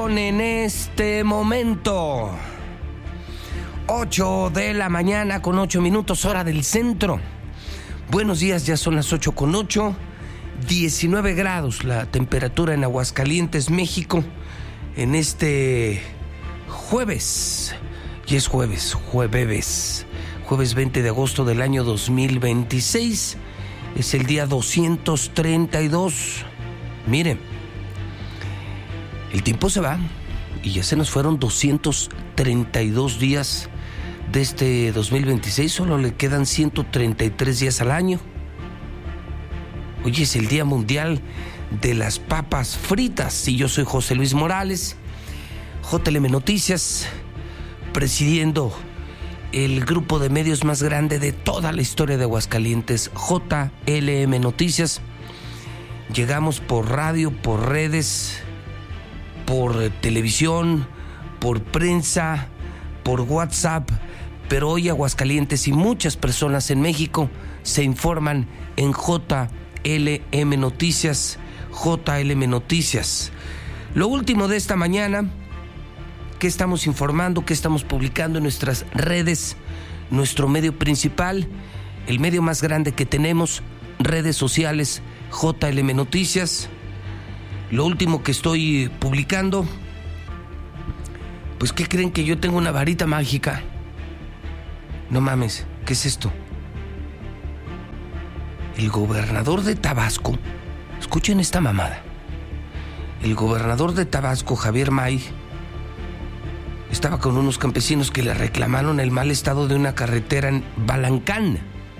Son en este momento 8 de la mañana con 8 minutos, hora del centro. Buenos días, ya son las 8:08, 19 grados la temperatura en Aguascalientes, México, en este jueves. Y es jueves 20 de agosto del año 2026. Es el día 232. Miren, el tiempo se va y ya se nos fueron 232 días de este 2026. Solo le quedan 133 días al año. Hoy es el Día Mundial de las Papas Fritas y yo soy José Luis Morales, JLM Noticias, presidiendo el grupo de medios más grande de toda la historia de Aguascalientes, JLM Noticias. Llegamos por radio, por redes, por televisión, por prensa, por WhatsApp, pero hoy Aguascalientes y muchas personas en México se informan en JLM Noticias. JLM Noticias. Lo último de esta mañana, ¿qué estamos informando? ¿Qué estamos publicando en nuestras redes? Nuestro medio principal, el medio más grande que tenemos, redes sociales, JLM Noticias. Lo último que estoy publicando, pues ¿qué creen? Que yo tengo una varita mágica. No mames, ¿qué es esto? El gobernador de Tabasco, escuchen esta mamada. El gobernador de Tabasco, Javier May, estaba con unos campesinos que le reclamaron el mal estado de una carretera en Balancán.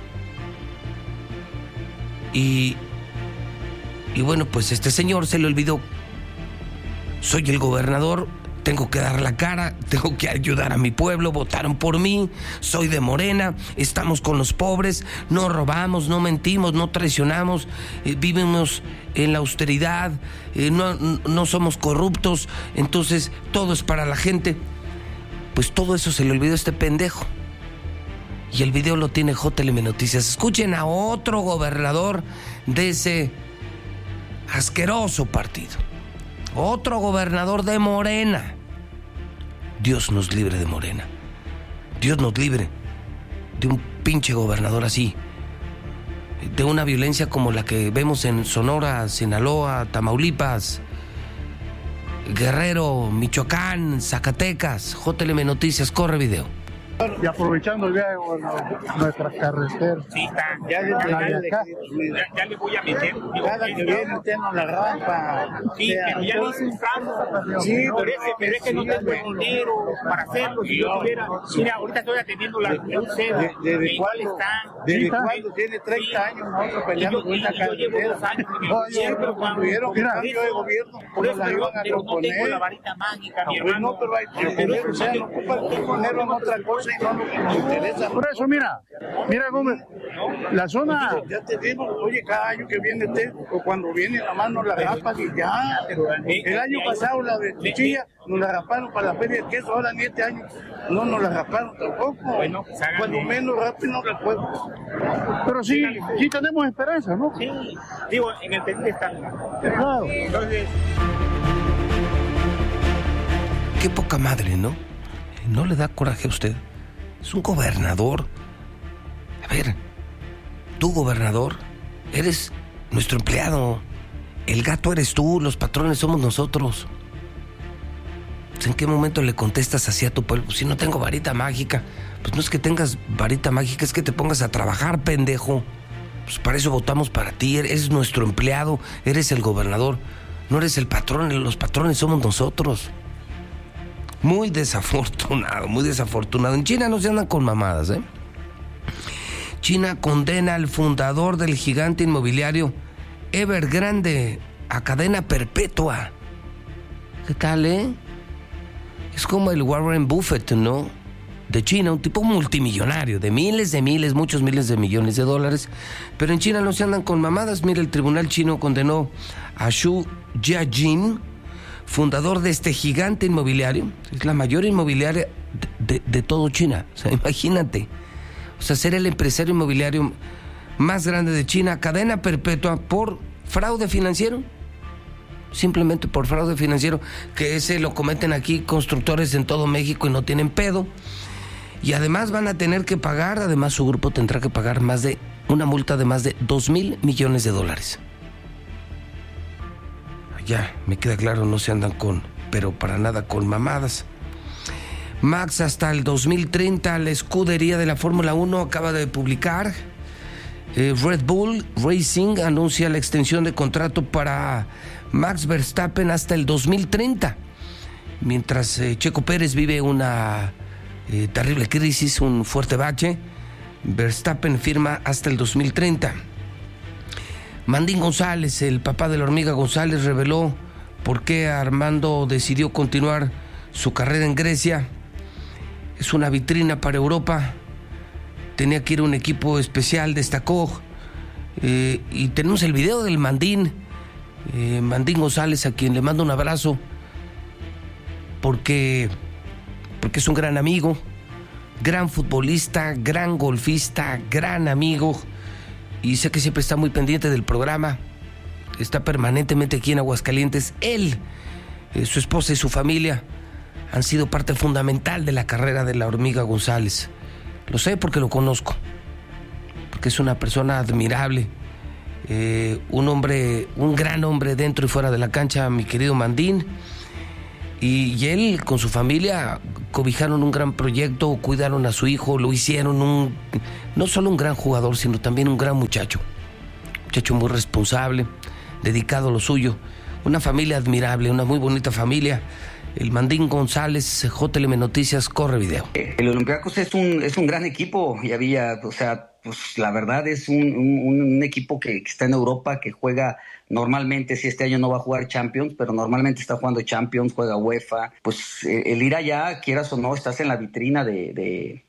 Y bueno, pues este señor se le olvidó. Soy el gobernador, tengo que dar la cara, tengo que ayudar a mi pueblo, votaron por mí, soy de Morena, estamos con los pobres, no robamos, no mentimos, no traicionamos, vivimos en la austeridad, no somos corruptos, entonces todo es para la gente. Pues todo eso se le olvidó a este pendejo. Y el video lo tiene JLM Noticias. Escuchen a otro gobernador de ese asqueroso partido. Otro gobernador de Morena. Dios nos libre de Morena. Dios nos libre de un pinche gobernador así. De una violencia como la que vemos en Sonora, Sinaloa, Tamaulipas, Guerrero, Michoacán, Zacatecas. JLM Noticias, corre video. Y aprovechando el viaje, bueno, nuestras carreteras. Sí, está. Ya le voy a meter. Cada que viene usted nos la rampa. Sí, pero ya le hice un cambio. Sí, pero es que no tengo el dinero para hacerlo. Si yo tuviera. Mira, ahorita estoy atendiendo la UCED. ¿Desde cuándo está? ¿Desde cuándo? Tiene 30 años nosotros peleando con esta carretera. Yo llevo 2 años. Pero cuando tuvieron que cambio de gobierno, por eso la iban a no tengo proponer. la varita mágica, mi hermano. No, pero hay que no ocupa ponerlo en otra cosa y no nos interesa. Por eso, mira Gómez, la zona. Ya te digo, oye, cada año que viene usted, o cuando viene la mano la rapan y ya. El año pasado la de Cuchilla nos la raparon para la feria del queso, ahora ni este año no nos la raparon tampoco. Bueno, cuando menos rápido no la puedo. Pero sí tenemos esperanza, ¿no? Sí, digo, en el pendiente están. Claro. Entonces. Qué poca madre, ¿no? ¿No le da coraje a usted? Es un gobernador. A ver, tú, gobernador, eres nuestro empleado. El gato eres tú, los patrones somos nosotros. ¿En qué momento le contestas así a tu pueblo? Pues si no tengo varita mágica. Pues no es que tengas varita mágica, es que te pongas a trabajar, pendejo. Pues para eso votamos para ti, eres nuestro empleado, eres el gobernador. No eres el patrón, los patrones somos nosotros. Muy desafortunado, muy desafortunado. En China no se andan con mamadas, ¿eh? China condena al fundador del gigante inmobiliario Evergrande a cadena perpetua. ¿Qué tal, eh? Es como el Warren Buffett, ¿no? De China, un tipo multimillonario, de muchos miles de millones de dólares. Pero en China no se andan con mamadas. Mira, el tribunal chino condenó a Xu Jiajin, fundador de este gigante inmobiliario. Es la mayor inmobiliaria de todo China. O sea, imagínate. O sea, ser el empresario inmobiliario más grande de China, cadena perpetua por fraude financiero. simplemente por fraude financiero, que ese lo cometen aquí constructores en todo México y no tienen pedo. Y además van a tener que pagar, además su grupo tendrá que pagar una multa de más de $2,000 millones. Ya, me queda claro, no se andan pero para nada con mamadas. Max, hasta el 2030, la escudería de la Fórmula 1 acaba de publicar. Red Bull Racing anuncia la extensión de contrato para Max Verstappen hasta el 2030. Mientras Checo Pérez vive una terrible crisis, un fuerte bache, Verstappen firma hasta el 2030. Mandín González, el papá de la hormiga González, reveló por qué Armando decidió continuar su carrera en Grecia. Es una vitrina para Europa. Tenía que ir a un equipo especial, destacó. Y tenemos el video del Mandín González, a quien le mando un abrazo, porque es un gran amigo, gran futbolista, gran golfista, gran amigo. Y sé que siempre está muy pendiente del programa. Está permanentemente aquí en Aguascalientes. Él, su esposa y su familia han sido parte fundamental de la carrera de la hormiga González. Lo sé porque lo conozco, porque es una persona admirable, un gran hombre dentro y fuera de la cancha, mi querido Mandín. Y él con su familia cobijaron un gran proyecto, cuidaron a su hijo, lo hicieron no solo un gran jugador, sino también un gran muchacho muy responsable, dedicado a lo suyo. Una familia admirable, una muy bonita familia. El Mandín González, JLM Noticias, corre video. El Olympiacos es un gran equipo y pues la verdad es un equipo que está en Europa, que juega normalmente, si este año no va a jugar Champions, pero normalmente está jugando Champions, juega UEFA. Pues el ir allá, quieras o no, estás en la vitrina de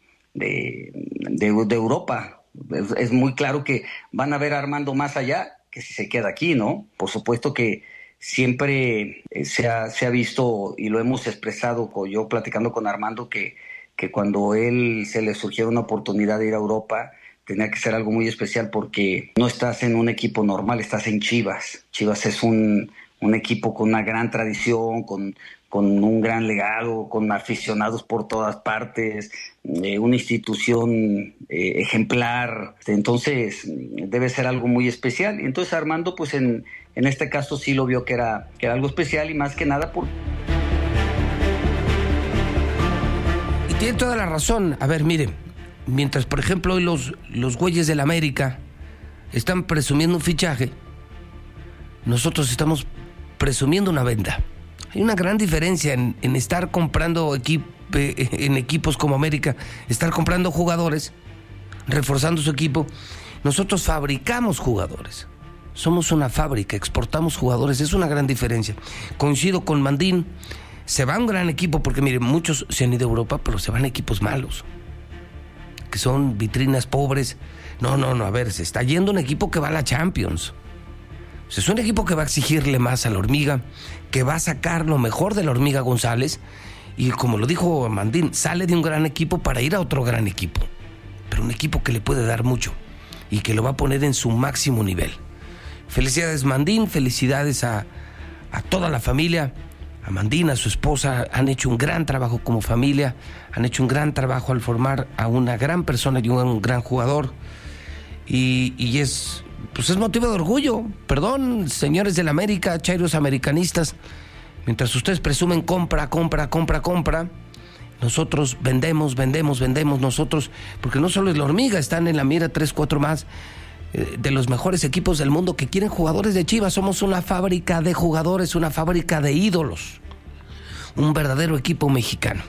Europa. Es muy claro que van a ver a Armando más allá que si se queda aquí, ¿no? Por supuesto que siempre se ha visto y lo hemos expresado, yo platicando con Armando, que cuando él se le surgió una oportunidad de ir a Europa, tenía que ser algo muy especial porque no estás en un equipo normal, estás en Chivas. Chivas es un equipo con una gran tradición, con un gran legado, con aficionados por todas partes, una institución ejemplar. Entonces debe ser algo muy especial. Entonces Armando, pues en este caso sí lo vio que era algo especial, y más que nada por... Y tiene toda la razón. A ver, mire, mientras por ejemplo hoy los güeyes del América están presumiendo un fichaje, nosotros estamos presumiendo una venta. Hay una gran diferencia en estar comprando en equipos como América, estar comprando jugadores, reforzando su equipo. Nosotros fabricamos jugadores. Somos una fábrica, exportamos jugadores, es una gran diferencia. Coincido con Mandín, se va un gran equipo, porque mire, muchos se han ido a Europa, pero se van a equipos malos, que son vitrinas pobres. No, a ver, se está yendo un equipo que va a la Champions. O sea, es un equipo que va a exigirle más a la hormiga, que va a sacar lo mejor de la hormiga González, y como lo dijo Mandín, sale de un gran equipo para ir a otro gran equipo, pero un equipo que le puede dar mucho y que lo va a poner en su máximo nivel. Felicidades Mandín, felicidades a toda la familia, a Mandín, a su esposa. Han hecho un gran trabajo como familia, han hecho un gran trabajo al formar a una gran persona y un gran jugador, y es motivo de orgullo. Perdón, señores del América, chairos americanistas, mientras ustedes presumen compra, nosotros vendemos nosotros, porque no solo es la hormiga, están en la mira 3-4 más de los mejores equipos del mundo que quieren jugadores de Chivas. Somos una fábrica de jugadores, una fábrica de ídolos, un verdadero equipo mexicano.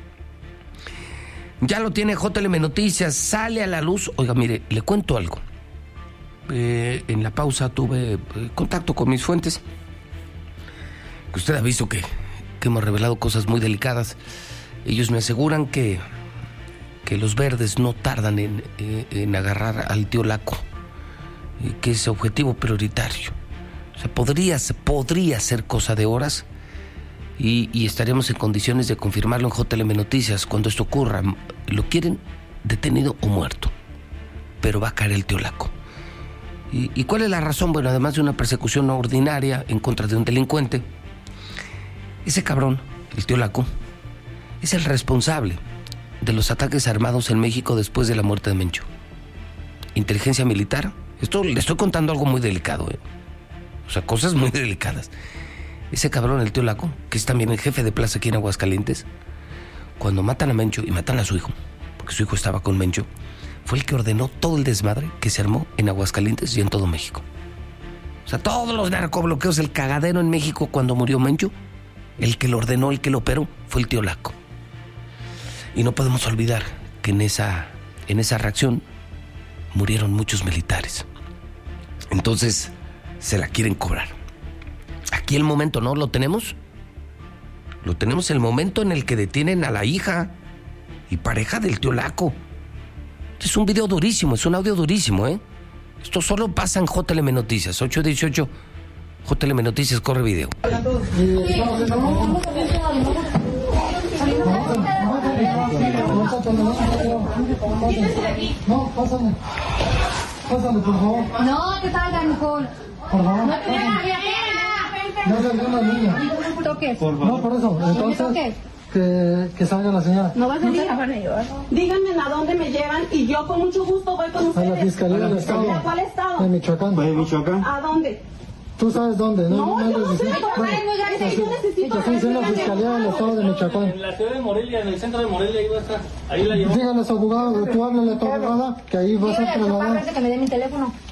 Ya lo tiene JLM Noticias, sale a la luz. Oiga, mire, le cuento algo. En la pausa tuve contacto con mis fuentes, que usted ha visto que hemos revelado cosas muy delicadas. Ellos me aseguran que los verdes no tardan en agarrar al tío Laco, que es objetivo prioritario. O sea, podría ser cosa de horas, y estaríamos en condiciones de confirmarlo en JLM Noticias cuando esto ocurra. Lo quieren detenido o muerto, pero va a caer el tío Laco. ¿Y cuál es la razón? Bueno, además de una persecución ordinaria en contra de un delincuente, ese cabrón, el tío Laco, es el responsable de los ataques armados en México después de la muerte de Mencho. Inteligencia militar. Esto le estoy contando algo muy delicado, O sea, cosas muy delicadas. Ese cabrón, el tío Laco, que es también el jefe de plaza aquí en Aguascalientes, cuando matan a Mencho y matan a su hijo, porque su hijo estaba con Mencho, fue el que ordenó todo el desmadre que se armó en Aguascalientes y en todo México. O sea, todos los narcobloqueos, el cagadero en México cuando murió Mencho, el que lo ordenó, el que lo operó, fue el tío Laco. Y no podemos olvidar que en esa reacción murieron muchos militares. Entonces, se la quieren cobrar. Aquí el momento, ¿no? ¿Lo tenemos? Lo tenemos el momento en el que detienen a la hija y pareja del tío Laco. Es un video durísimo, es un audio durísimo, Esto solo pasa en JLM Noticias, 818 JLM Noticias, corre video. No, pásale. Pásale, por favor. No, te salga, Nicole. Por favor. No le dio una niña. ¿Toques? No, por eso. Entonces, que salga la señora. No va a salir. Díganme a dónde me llevan y yo con mucho gusto voy con A ustedes. la Fiscalía del Estado. ¿A cuál estado? De Michoacán. ¿De Michoacán? ¿A dónde? ¿Tú sabes dónde? No, yo no sé. Bueno, Yo necesito. te estoy diciendo la Fiscalía del Estado de Michoacán. En la ciudad de Morelia, en el centro de Morelia, ahí va a estar. Ahí la llevamos. Dígale a su abogado, tú háblale a tu abogada, que ahí va a ser trasladada. Parece que me dé mi teléfono.